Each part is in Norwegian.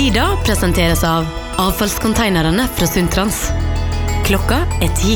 Sida presenteres av avfallskonteinerne fra Sundtrans. Klokka 10.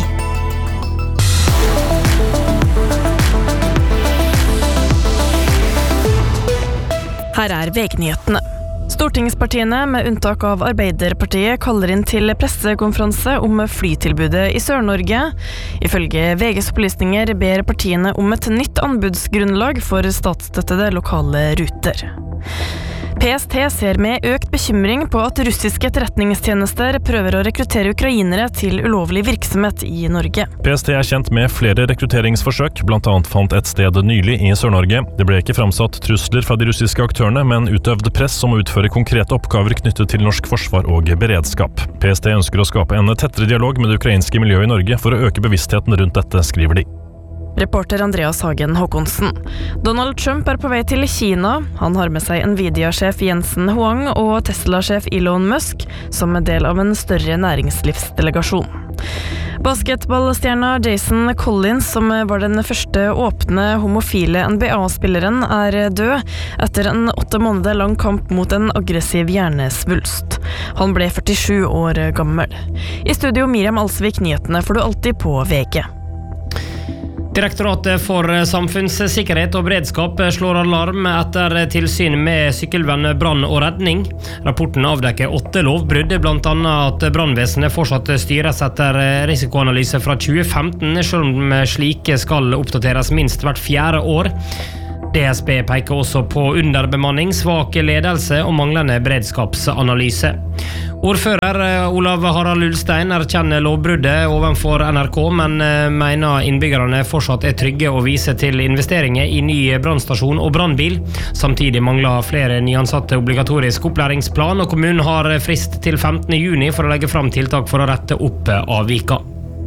Her VG-nyhetene. Stortingspartiene, med unntak av Arbeiderpartiet, kaller inn til pressekonferanse om flytilbudet i Sør-Norge. Ifølge VGs opplysninger ber partiene om et nytt anbudsgrunnlag for statsstøttede lokale ruter. PST ser med økt bekymring på at russiske etterretningstjenester prøver å rekruttere ukrainere til ulovlig virksomhet i Norge. PST kjent med flere rekrutteringsforsøk, blant annet fant et sted nylig i Sør-Norge. Det ble ikke framsatt trusler fra de russiske aktørene, men utøvd press om å utføre konkrete oppgaver knyttet til norsk forsvar og beredskap. PST ønsker å skape en tettere dialog med det ukrainske miljøet i Norge for å øke bevisstheten rundt dette, skriver de. Reporter Andreas Hagen Håkonsen. Donald Trump på vei til Kina. Han har med seg Nvidia-sjef Jensen Huang og Tesla-sjef Elon Musk som en del av en større næringslivsdelegasjon. Basketballstjerna Jason Collins, som var den første åpne homofile NBA-spilleren, død etter en 8 måneder lang kamp mot en aggressiv hjernesvulst. Han ble 47 år gammel. I studio Miriam Alsvik, nyhetene får du alltid på VG. Direktoratet for samfunnssikkerhet og beredskap slår alarm etter tilsyn med sykkelvenn, brann og redning. Rapporten avdekker 8 lovbrudd, blant annet at brannvesenet fortsatt styres etter risikoanalyse fra 2015, selv om slike skal oppdateres minst hvert 4. år. DSB peker også på underbemanning, svak ledelse og manglende beredskapsanalyse. Ordfører Olav Harald Ulstein erkjenner lovbruddet overfor NRK, men mener innbyggerne fortsatt trygge å vise til investeringer i ny brannstasjon og brannbil. Samtidig mangler flere nyansatte obligatorisk opplæringsplan, og kommunen har frist til 15. juni for å legge fram tiltak for å rette opp avvika.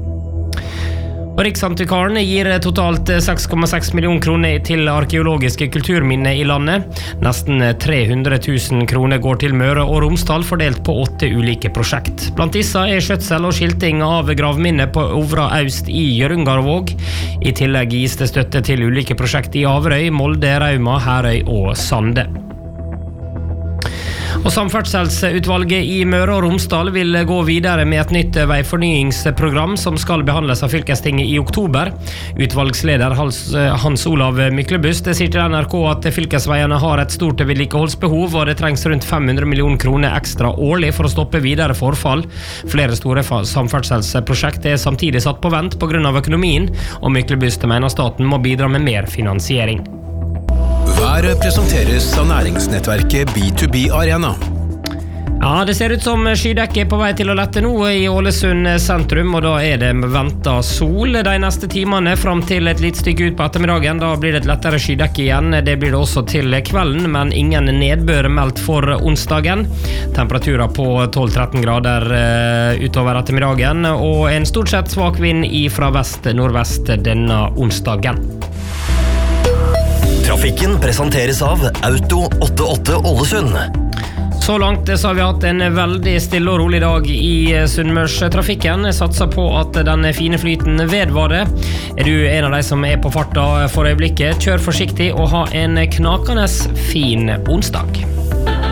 Og Riksantikvaren gir totalt 6,6 millioner kroner til arkeologiske kulturminner i landet. Nesten 300 000 kroner går til Møre og Romsdal, fordelt på 8 ulike prosjekt. Blant disse skjøtsel og skilting av gravminner på Ovra Aust i Hjørungarvåg. I tillegg gis det støtte til ulike prosjekt i Averøy, Molde, Rauma, Herøy og Sande. Og Samferdselsutvalget i Møre og Romsdal vil gå videre med et nytt veifornyingsprogram som skal behandles av fylkestinget i oktober. Utvalgsleder Hans Olav Myklebust sier til NRK at fylkesveiene har et stort vedlikeholdsbehov, og det trengs rundt 500 millioner kroner ekstra årlig for å stoppe videre forfall. Flere store samferdselsprosjekt samtidig satt på vent på grunn av økonomien, og Myklebust mener staten må bidra med mer finansiering. Været presenteres av næringsnettverket B2B Arena. Ja, det ser ut som skydekke på vei til å lette nå i Ålesund sentrum, og da det ventet sol de neste timene frem til et litt stykke ut på ettermiddagen. Da blir det et lettere skydekke igjen. Det blir det også til kvelden, men ingen nedbør meldt for onsdagen. Temperaturer på 12-13 grader utover ettermiddagen, og en stort sett svak vind fra vest-nordvest denne onsdagen. Trafikken presenteres av Auto 88 Ålesund. Så langt så har vi hatt en veldig stille og rolig dag i Sunnmørstrafikken. Jeg satser på at den fine flyten vedvarer. Du en av de som på farta for øyeblikket, kjør forsiktig og ha en knakende fin onsdag.